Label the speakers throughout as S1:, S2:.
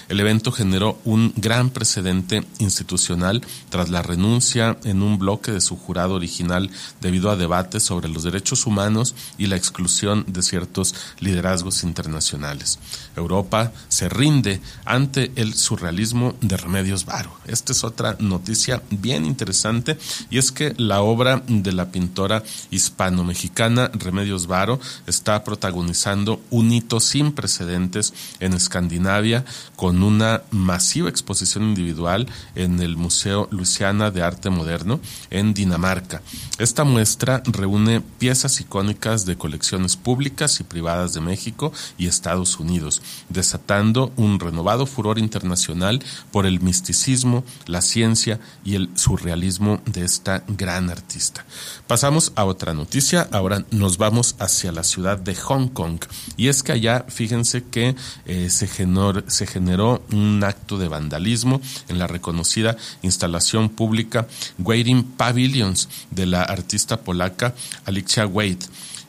S1: El evento generó un gran precedente institucional tras la renuncia en un bloque de su jurado original debido a debates sobre los derechos humanos y la exclusión de ciertos liderazgos internacionales. Europa se rinde ante el surrealismo de Remedios Varo. Esta es otra noticia bien interesante, y es que la obra de la pintora hispano-mexicana Remedios Varo está protagonizando un hito sin precedentes en Escandinavia, con una masiva exposición individual en el Museo Luisiana de Arte Moderno en Dinamarca. Esta muestra reúne piezas icónicas de colecciones públicas y privadas de México y Estados Unidos, desatando un renovado furor internacional por el misticismo, la ciencia y el surrealismo de esta gran artista. Pasamos a otra noticia. Ahora nos vamos hacia la ciudad de Hong Kong, y es que allá, fíjense que se generó un acto de vandalismo en la reconocida instalación pública Waiting Pavilions de la artista polaca Alicia Wade,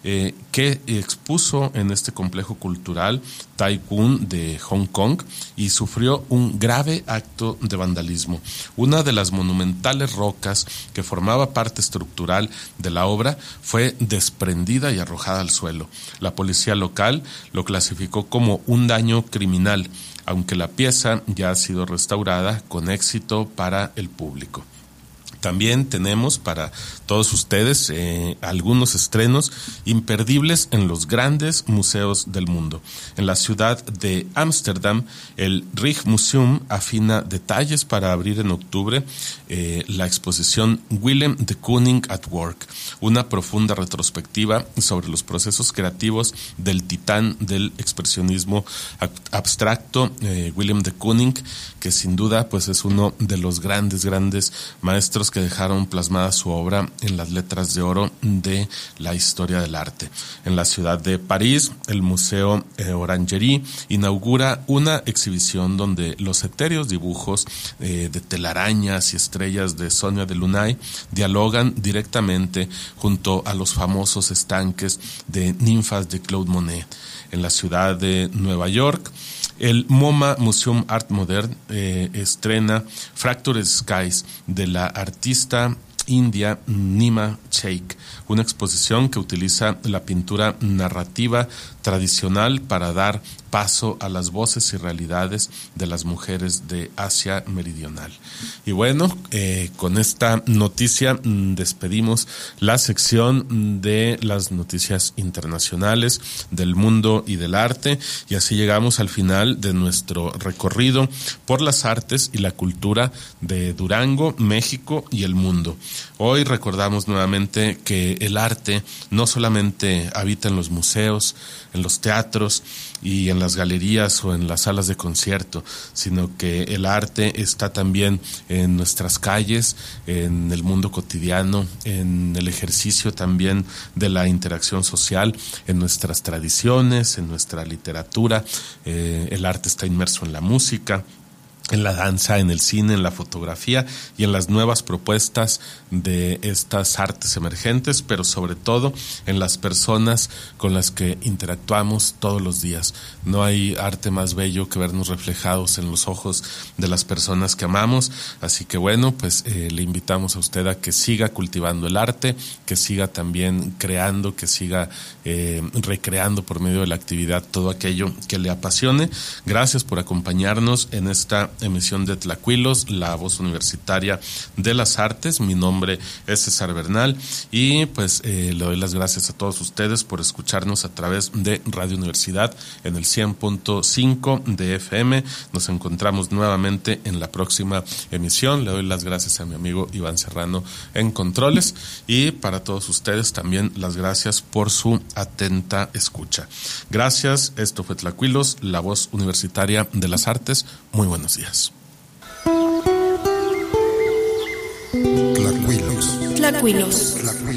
S1: que expuso en este complejo cultural Tai Kwun de Hong Kong, y sufrió un grave acto de vandalismo. Una de las monumentales rocas que formaba parte estructural de la obra fue desprendida y arrojada al suelo. La policía local lo clasificó como un daño criminal, aunque la pieza ya ha sido restaurada con éxito para el público. También tenemos para todos ustedes algunos estrenos imperdibles en los grandes museos del mundo. En la ciudad de Ámsterdam, el Rijksmuseum afina detalles para abrir en octubre la exposición Willem de Kooning at Work, una profunda retrospectiva sobre los procesos creativos del titán del expresionismo abstracto, Willem de Kooning, que sin duda pues es uno de los grandes maestros que dejaron plasmada su obra en las letras de oro de la historia del arte. En la ciudad de París, el Museo Orangerie inaugura una exhibición donde los etéreos dibujos de telarañas y estrellas de Sonia Delaunay dialogan directamente junto a los famosos estanques de ninfas de Claude Monet. En la ciudad de Nueva York, el MoMA Museum Art Modern estrena Fractured Skies de la artista india Nima Sheikh, una exposición que utiliza la pintura narrativa tradicional para dar paso a las voces y realidades de las mujeres de Asia Meridional. Y bueno, con esta noticia despedimos la sección de las noticias internacionales del mundo y del arte, y así llegamos al final de nuestro recorrido por las artes y la cultura de Durango, México y el mundo. Hoy recordamos nuevamente que el arte no solamente habita en los museos, en los teatros y en las galerías o en las salas de concierto, sino que el arte está también en nuestras calles, en el mundo cotidiano, en el ejercicio también de la interacción social, en nuestras tradiciones, en nuestra literatura. El arte está inmerso en la música, en la danza, en el cine, en la fotografía y en las nuevas propuestas de estas artes emergentes, pero sobre todo en las personas con las que interactuamos todos los días. No hay arte más bello que vernos reflejados en los ojos de las personas que amamos, así que bueno, pues le invitamos a usted a que siga cultivando el arte, que siga también creando, que siga recreando por medio de la actividad todo aquello que le apasione. Gracias por acompañarnos en esta emisión de Tlacuilos, la voz universitaria de las artes. Mi nombre es César Bernal y pues le doy las gracias a todos ustedes por escucharnos a través de Radio Universidad en el 100.5 de FM. Nos encontramos nuevamente en la próxima emisión. Le doy las gracias a mi amigo Iván Serrano en Controles, y para todos ustedes también las gracias por su atenta escucha. Gracias, esto fue Tlacuilos, la voz universitaria de las artes. Muy buenos días.
S2: Tlacuilos.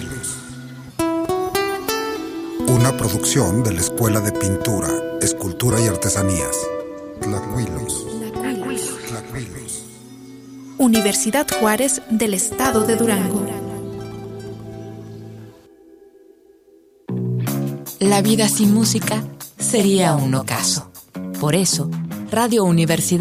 S3: Una producción de la Escuela de Pintura, Escultura y Artesanías. Tlacuilos.
S2: Universidad Juárez del Estado de Durango.
S4: La vida sin música sería un ocaso. Por eso, Radio Universidad